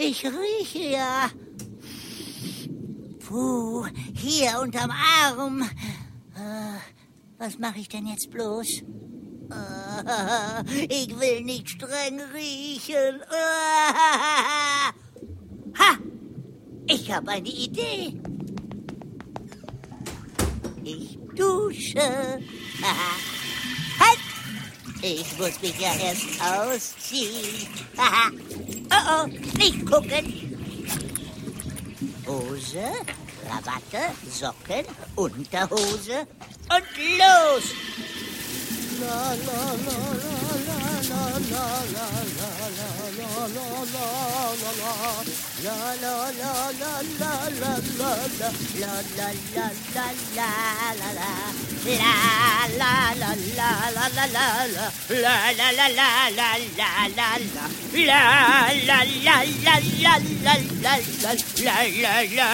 Ich rieche ja. Puh, hier unterm Arm. Was mache ich denn jetzt bloß? Ich will nicht streng riechen. Ha! Ich habe eine Idee. Ich dusche. Halt! Ich muss mich ja erst ausziehen. Oh, nicht gucken. Hose, Krawatte, Socken, Unterhose und los! La la la la la la la la la la